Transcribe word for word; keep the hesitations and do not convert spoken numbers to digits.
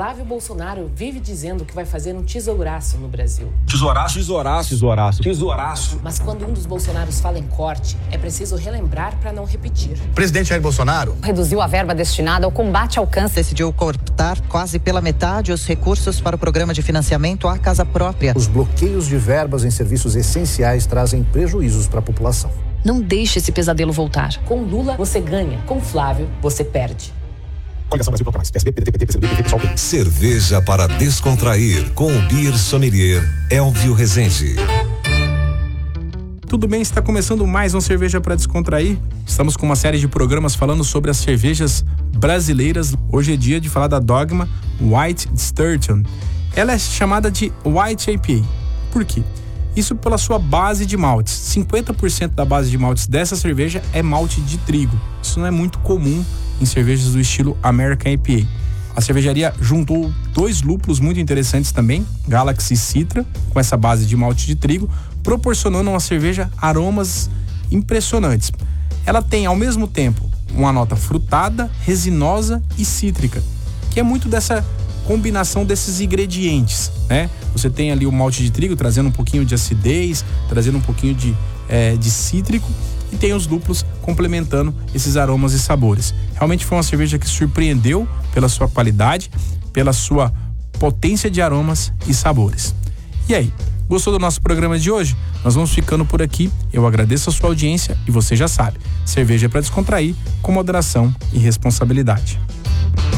Flávio Bolsonaro vive dizendo que vai fazer um tesouraço no Brasil. Tesouraço? Tesouraço. Tesouraço. Tesouraço. Mas quando um dos Bolsonaros fala em corte, é preciso relembrar para não repetir. O presidente Jair Bolsonaro reduziu a verba destinada ao combate ao câncer. Decidiu cortar quase pela metade os recursos para o programa de financiamento à casa própria. Os bloqueios de verbas em serviços essenciais trazem prejuízos para a população. Não deixe esse pesadelo voltar. Com Lula, você ganha. Com Flávio, você perde. Coligação Brasil Popular, P S D, P D T, P C B, pessoal. Cerveja para descontrair com o Beer Sommelier Elvio Rezende. Tudo bem, está começando mais um Cerveja para Descontrair. Estamos com uma série de programas falando sobre as cervejas brasileiras. Hoje é dia de falar da Dogma White Sturgeon. Ela é chamada de White I P A. Por quê? Isso pela sua base de maltes. cinquenta por cento da base de maltes dessa cerveja é malte de trigo. Isso não é muito comum em cervejas do estilo American I P A. A cervejaria juntou dois lúpulos muito interessantes também, Galaxy e Citra, com essa base de malte de trigo, proporcionando uma cerveja aromas impressionantes. Ela tem, ao mesmo tempo, uma nota frutada, resinosa e cítrica, que é muito dessa combinação desses ingredientes, né? Você tem ali o malte de trigo trazendo um pouquinho de acidez, trazendo um pouquinho de, é, de cítrico, e tem os lúpulos complementando esses aromas e sabores. Realmente foi uma cerveja que surpreendeu pela sua qualidade, pela sua potência de aromas e sabores. E aí, gostou do nosso programa de hoje? Nós vamos ficando por aqui. Eu agradeço a sua audiência e você já sabe, cerveja é para descontrair com moderação e responsabilidade.